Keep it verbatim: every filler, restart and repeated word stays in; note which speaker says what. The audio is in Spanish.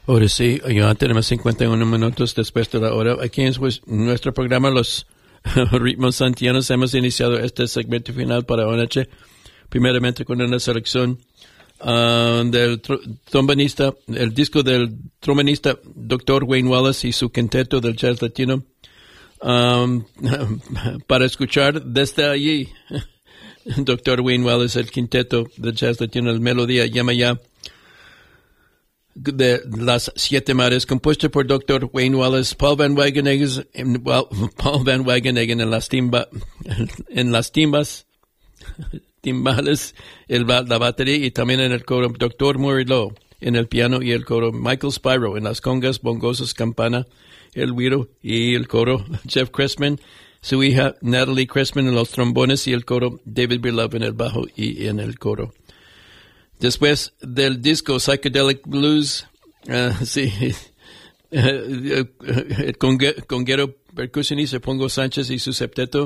Speaker 1: Ahora sí, ya tenemos cincuenta y uno minutos después de la hora. Aquí en nuestro programa Los Ritmos Santianos hemos iniciado este segmento final para la noche, primeramente con una selección uh, del tr- trombonista, el disco del trombonista doctor Wayne Wallace y su quinteto del jazz latino, um, para escuchar desde allí, doctor Wayne Wallace, el quinteto del jazz latino, el melodía llama ya de las siete mares, compuesto por doctor Wayne Wallace, Paul Van Wageneggen, Paul Van Wageneggen en las timba, en las timbas, timbales, el, la batería y también en el coro, doctor Murray Lowe en el piano y el coro, Michael Spiro en las congas, bongos, campana, el güiro y el coro, Jeff Cressman, su hija Natalie Cressman en los trombones y el coro, David Beloved en el bajo y en el coro. Después del disco Psychedelic Blues, uh, sí, el conguero percusionista Pongo Sánchez y su septeto